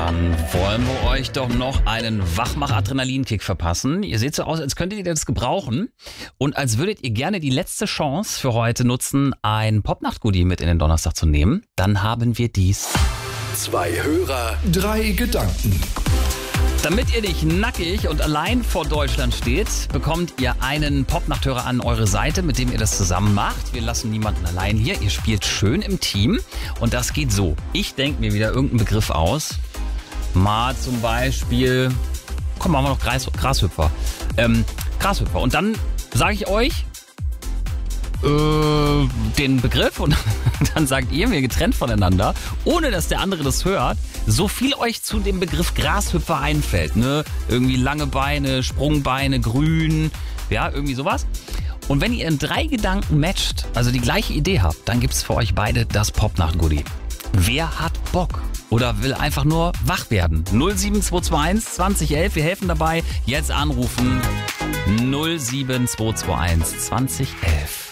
Dann wollen wir euch doch noch einen Wachmach-Adrenalinkick verpassen. Ihr seht so aus, als könntet ihr das gebrauchen und als würdet ihr gerne die letzte Chance für heute nutzen, ein Popnacht-Goodie mit in den Donnerstag zu nehmen. Dann haben wir dies. 2 Hörer, 3 Gedanken. Damit ihr nicht nackig und allein vor Deutschland steht, bekommt ihr einen Popnachthörer an eure Seite, mit dem ihr das zusammen macht. Wir lassen niemanden allein hier. Ihr spielt schön im Team und das geht so. Ich denke mir wieder irgendeinen Begriff aus. Mal zum Beispiel, komm, machen wir noch Grashüpfer. Grashüpfer. Und dann sage ich euch den Begriff und dann sagt ihr mir getrennt voneinander, ohne dass der andere das hört, so viel euch zu dem Begriff Grashüpfer einfällt. Ne? Irgendwie lange Beine, Sprungbeine, grün, ja, irgendwie sowas. Und wenn ihr in 3 Gedanken matcht, also die gleiche Idee habt, dann gibt's für euch beide das Popnacht-Goodie. Wer hat Bock oder will einfach nur wach werden? 07221 2011, wir helfen dabei. Jetzt anrufen 07221 2011.